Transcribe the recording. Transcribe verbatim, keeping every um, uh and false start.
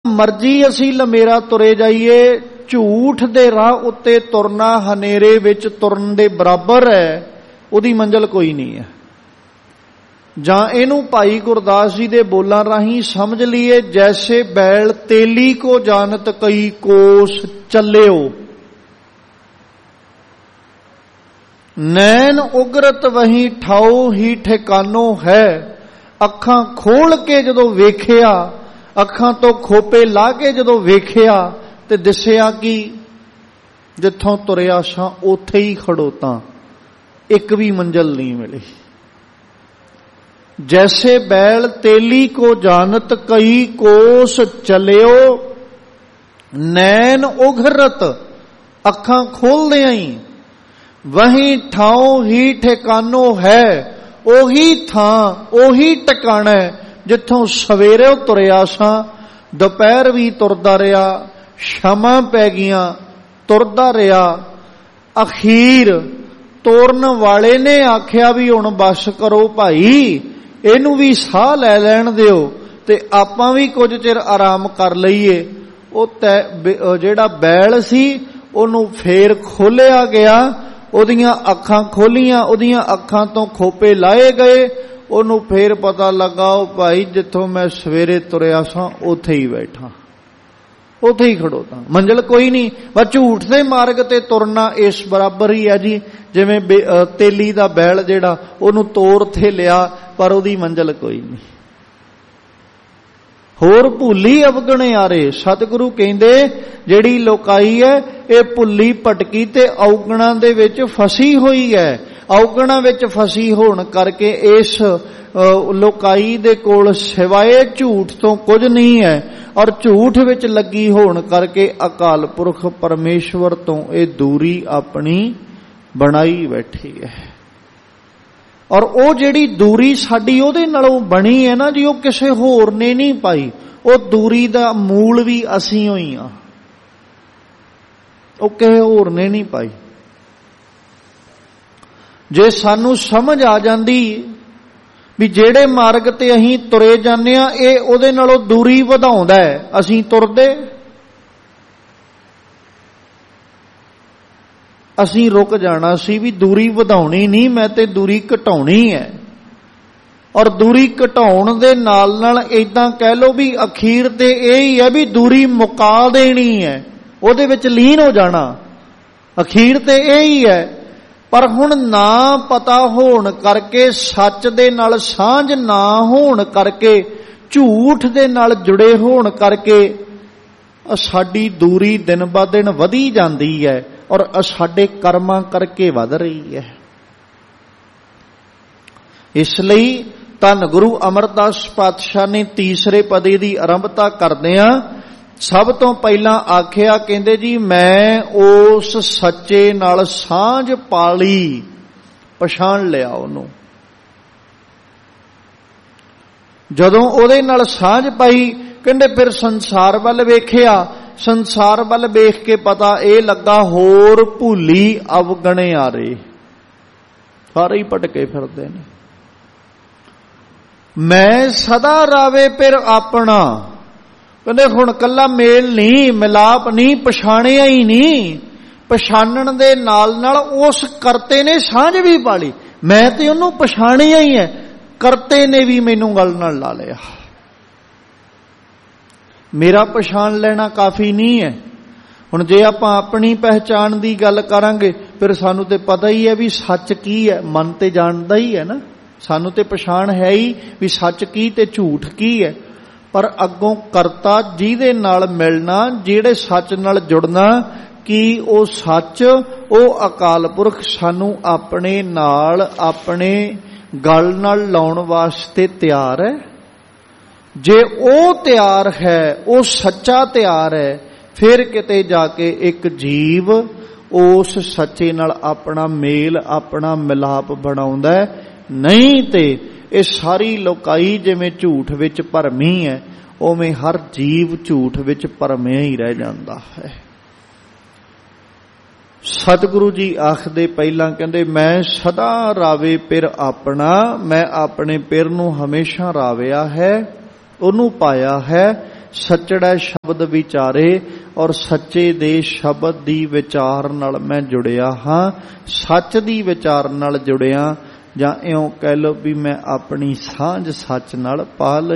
मर्जी असी लमेरा तुरे जाइए, झूठ दे राह उत्ते तुरना हनेरे विच तुरन दे बराबर है, उहदी मंजिल कोई नहीं है। जां इहनूं भाई गुरदास जी दे बोलां राहीं समझ लीए, जैसे बैल तेली को जानत कई कोस चलियो, नैन उगरत वही ठाओ ही ठिकानो है। अखां खोल के जदों वेखिया, अखां तो खोपे ला के जदों वेखिया ते दिसिया कि जिथों तुरिया सां उथे ही खड़ोता, एक भी मंजिल नहीं मिली। जैसे बैल तेली को जानत कई कोस चलियो, नैन उघरत अखां खोल दियां ही, वही ठाओ ही ठिकानो है। ओही थां ओही टिकाणा जिथों सवेरे तुरिया सां, दोपहर भी तुरदा रहा, शामां पै गईयां तुरदा रहा। अखीर तोरन वाले ने आख्या भी हुण बस करो भाई, इहनूं भी साह लै लैण दिओ ते आपां भी कुछ चिर आराम कर लईए। ਉਹ ਜਿਹੜਾ बैल सी ਉਹਨੂੰ ਫੇਰ ਖੋਲਿਆ ਗਿਆ, ਉਹਦੀਆਂ ਅੱਖਾਂ ਖੋਲੀਆਂ, ਉਹਦੀਆਂ ਅੱਖਾਂ ਤੋਂ ਖੋਪੇ ਲਾਏ ਗਏ। ਉਹਨੂੰ ਫੇਰ ਪਤਾ ਲੱਗਾ ਉਹ ਭਾਈ ਜਿੱਥੋਂ ਮੈਂ ਸਵੇਰੇ ਤੁਰਿਆ ਸਾਂ ਉੱਥੇ ਹੀ ਬੈਠਾ, ਉੱਥੇ ਹੀ ਖੜੋਤਾ, ਮੰਜ਼ਿਲ ਕੋਈ ਨਹੀਂ। ਬਸ ਝੂਠ ਦੇ ਮਾਰਗ ਤੇ ਤੁਰਨਾ ਇਸ ਬਰਾਬਰ ਹੀ ਹੈ ਜੀ, ਜਿਵੇਂ ਤੇਲੀ ਦਾ ਬੈਲ ਜਿਹੜਾ ਉਹਨੂੰ ਤੋਰ ਤੇ ਲਿਆ ਪਰ ਉਹਦੀ ਮੰਜ਼ਿਲ ਕੋਈ ਨਹੀਂ। होर भुली अवगणे आरे, सतगुरु कहंदे जिहड़ी लोकाई है ये भुली भटकी ते औगणां दे विच फसी हुई है। औगणां विच फसी होण करके इस लोकाई दे कोल सिवाए झूठ तो कुछ नहीं है, और झूठ विच लगी होण करके अकाल पुरख परमेश्वर तो ये दूरी अपनी बनाई बैठी है। और वो जिहड़ी दूरी साडी ओहदे नालों बनी है ना जी, वो किसे होर ने नहीं पाई। वो दूरी दा मूल भी असीं होई आ, वो किसे होर ने नहीं पाई। जे सानू समझ आ जांदी भी जेड़े मार्ग ते अहीं तुरे जाने आ ये ओहदे नालों दूरी वधाउंदा है, असीं तुरदे असीं रुक जाना सी भी दूरी वधाउणी नहीं, मैं ते दूरी घटाउणी है। और दूरी घटाउण दे नाल नाल इदां कह लो भी अखीर ते यही है भी दूरी मुका देनी है, उहदे विच लीन हो जाना, अखीर ते यही है। पर हुण ना पता होण करके, सच दे नाल सांझ ना होण करके, झूठ दे नाल जुड़े होण करके साडी दूरी दिन ब दिन वधी जांदी है, और साडे कर्मां करके वध रही है। इसलिए धन गुरु अमरदास पातशाह ने तीसरे पदे की आरंभता करदियां सब तो पहला आखिया, कहंदे जी मैं उस सच्चे नाल सांझ पाली, पछाण लिया उहनूं। जदों उहदे नाल सांझ पाई, कहंदे फिर संसार वल वेखिया, संसार वल वेख के पता यह लगा होर भूली अवगणे आरे, सारे ही भटके फिरदे ने। मैं सदा रावे फिर अपना, कहंदे हुण कल्ला मेल नहीं, मिलाप नहीं, पछाणिया ही नहीं, पछाणन दे नाल नाल उस करते ने सांझ भी पाली। मैं ते उहनूं पछाणिया ही है, करते ने भी मैनूं गल नाल ला लिया। मेरा पछाण लेना काफ़ी नहीं है। हुण जे आपां अपनी पहचान की गल करांगे फिर सानू ते पता ही है भी सच की है, मन ते जानदा ही है ना, सानू ते पछाण है ही भी सच की ते झूठ की है। पर अगों करता जिहदे नाल मिलना, जिहड़े सच नाल जुड़ना, कि वो सच वो अकाल पुरख सानू अपने नाल अपने गल नाल लाउण वास्ते तैयार है। जे वो तैयार है, वो सच्चा तैयार है, फिर किते जाके एक जीव उस सच्चे नाल अपना मेल अपना मिलाप बनाउंदा है। नहीं ते ये सारी लोकाई जिवें झूठ विच भरमी है, उवें हर जीव झूठ विच भरमिया ही रह जांदा है। सतगुरु जी आखदे पहला कहंदे मैं सदा रावे पिर अपना, मैं अपने पिर नूं हमेशा राविया है, ਉਹਨੂੰ पाया है। ਸੱਚੜਾ ਸ਼ਬਦ ਵਿਚਾਰੇ ਔਰ ਸੱਚੇ ਦੇ ਸ਼ਬਦ ਦੀ ਵਿਚਾਰ ਨਾਲ ਮੈਂ ਜੁੜਿਆ ਹਾਂ, ਸੱਚ ਦੀ ਵਿਚਾਰ ਨਾਲ ਜੁੜਿਆ, ਜਾਂ ਇਉਂ ਕਹਿ ਲਓ ਵੀ ਮੈਂ ਆਪਣੀ ਸਾਂਝ ਸੱਚ ਨਾਲ ਪਾ ਲਈ।